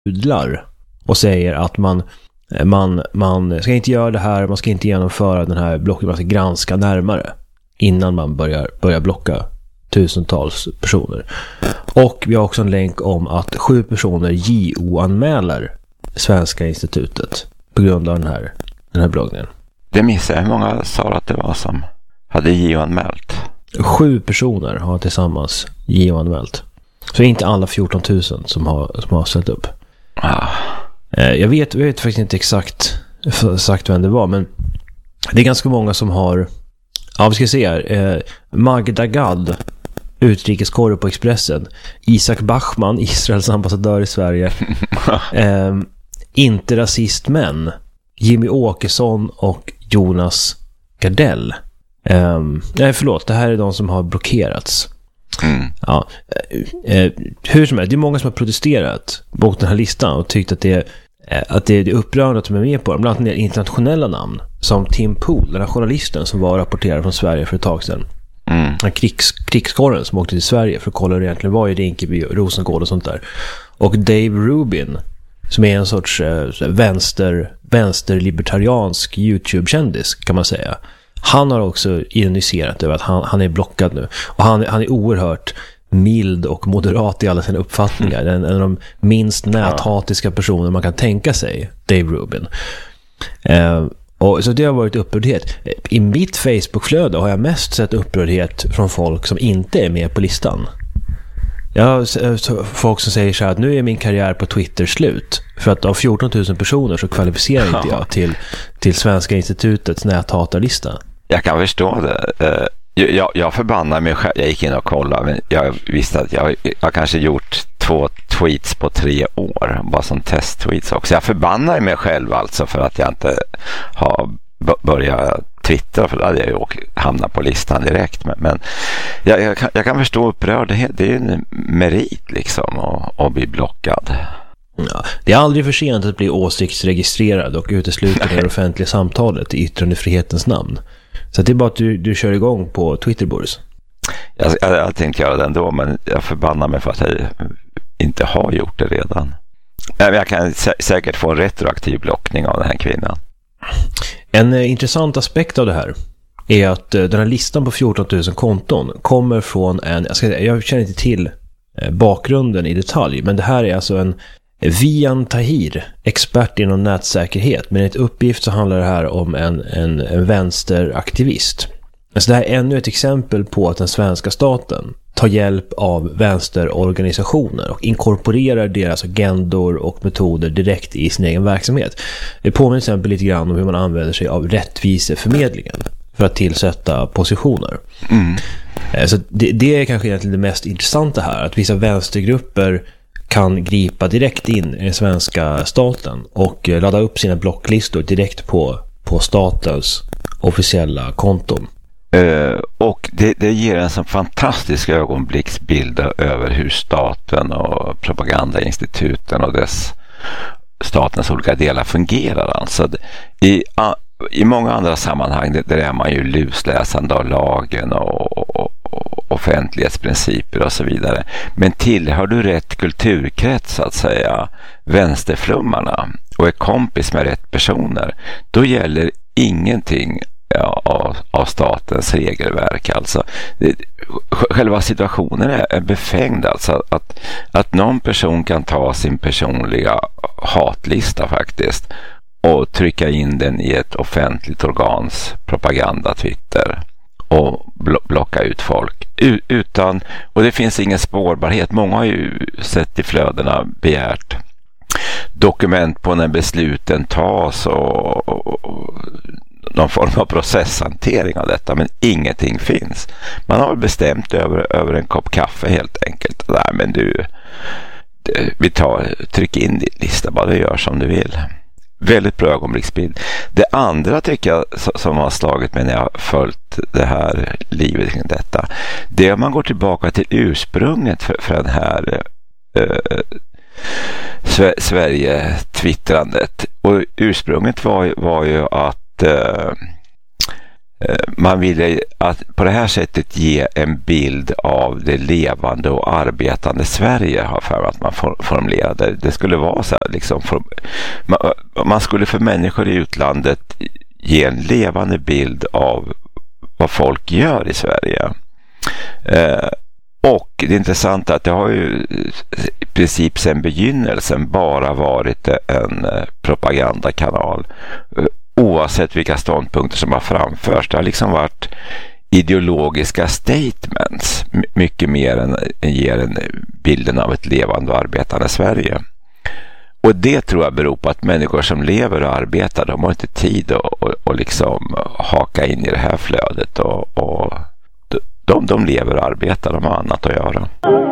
udlar och säger att man ska inte göra det här, man ska inte genomföra den här blocken, man ska granska närmare innan man börjar blocka tusentals personer. Och vi har också en länk om att 7 personer JO-anmäler Svenska institutet på grund av den här bloggningen. Det missar jag. Hur många sa att det var som hade JO-anmält? 7 personer har tillsammans JO-anmält. Så inte alla 14 000 som har ställt upp. Jag vet faktiskt inte exakt vem det var, men det är ganska många som har. Ja, vi ska se här. Magda Gad, utrikeskorre på Expressen. Isak Bachman, Israels ambassadör i Sverige. Inte rasist men Jimmy Åkesson och Jonas Gardell. Nej, förlåt. Det här är de som har blockerats. Ja, hur som helst, det är många som har protesterat mot den här listan och tyckt att det är upprörande att de är med på den. Bland annat internationella namn som Tim Pool, den här journalisten som var rapporterad från Sverige för ett tag sedan. Krigskorren som åkte till Sverige för att kolla hur det egentligen var i Rinkeby och Rosengård och sånt där. Och Dave Rubin som är en sorts vänsterlibertariansk YouTube-kändis kan man säga. Han har också ironiserat över att han är blockad nu. Och han är oerhört mild och moderat i alla sina uppfattningar. En av de minst näthatiska personer man kan tänka sig, Dave Rubin. Och så det har varit upprördhet. I mitt Facebook-flöde har jag mest sett upprördhet från folk som inte är med på listan. Jag har folk som säger så här att nu är min karriär på Twitter slut. För att av 14 000 personer så kvalificerar inte jag till Svenska institutets näthatarlista. Jag kan förstå det. Jag förbannar mig själv. Jag gick in och kollade, men jag visste att jag kanske gjort 2 tweets på 3 år. Bara som testtweets också. Jag förbannar mig själv alltså för att jag inte har börjat twittra, för då hade jag ju hamnat på listan direkt. Men jag kan förstå upprördhet. Det är en merit liksom att bli blockad. Ja, det är aldrig för sent att bli åsiktsregistrerad och utesluta det offentliga samtalet i yttrandefrihetens namn. Så det är bara att du kör igång på Twitter, Boris. Jag tänkte göra det ändå, men jag förbannar mig för att jag inte har gjort det redan. Men jag kan säkert få en retroaktiv blockning av den här kvinnan. En intressant aspekt av det här är att den här listan på 14 000 konton kommer från jag känner inte till bakgrunden i detalj, men det här är alltså en Vian Tahir, expert inom nätsäkerhet, men enligt uppgift så handlar det här om en vänsteraktivist. Så det här är ännu ett exempel på att den svenska staten tar hjälp av vänsterorganisationer och inkorporerar deras agendor och metoder direkt i sin egen verksamhet. Det påminner till exempel lite grann om hur man använder sig av rättviseförmedlingen för att tillsätta positioner. Så det är kanske egentligen det mest intressanta här, att vissa vänstergrupper kan gripa direkt in i den svenska staten och ladda upp sina blocklistor direkt på statens officiella konton. Och det ger en sån fantastisk ögonblicksbild över hur staten och propagandainstituten och statens olika delar fungerar. Alltså i många andra sammanhang där är man ju lusläsande av lagen och offentlighetsprinciper och så vidare. Men tillhör du rätt kulturkrets, så att säga, vänsterflummarna, och är kompis med rätt personer, då gäller ingenting av statens regelverk. Alltså, själva situationen är befängd. Alltså att någon person kan ta sin personliga hatlista faktiskt och trycka in den i ett offentligt organs propaganda, Twitter, och blocka ut folk och det finns ingen spårbarhet. Många har ju sett i flödena begärt dokument på när besluten tas och någon form av processhantering av detta, men ingenting finns. Man har bestämt över en kopp kaffe helt enkelt. Nej, men tryck in din lista, bara du gör som du vill. Väldigt bra ögonblicksbild. Det andra tycker jag som har slagit mig när jag har följt det här livet kring detta, det är att man går tillbaka till ursprunget för den här Sverige-twittrandet. Och ursprunget var ju att man ville att på det här sättet ge en bild av det levande och arbetande Sverige, har för att man formulerade. Det skulle vara så här, liksom, man skulle för människor i utlandet ge en levande bild av vad folk gör i Sverige. Och det är intressant att det har ju i princip sedan begynnelsen bara varit en propagandakanal. Oavsett vilka ståndpunkter som har framförts. Det har liksom varit ideologiska statements. Mycket mer än ger en bilden av ett levande och arbetande Sverige. Och det tror jag beror på att människor som lever och arbetar, de har inte tid att liksom haka in i det här flödet. Och de lever och arbetar, de har annat att göra.